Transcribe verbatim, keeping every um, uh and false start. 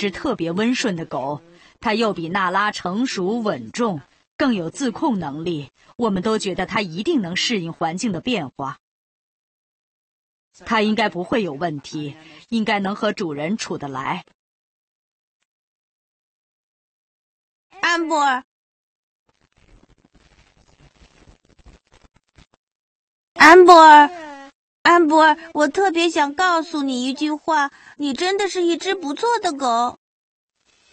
只特别温顺的狗，它又比娜拉成熟稳重，更有自控能力。我们都觉得它一定能适应环境的变化。它应该不会有问题，应该能和主人处得来。 安博尔，安博尔，安博尔，我特别想告诉你一句话，你真的是一只不错的狗。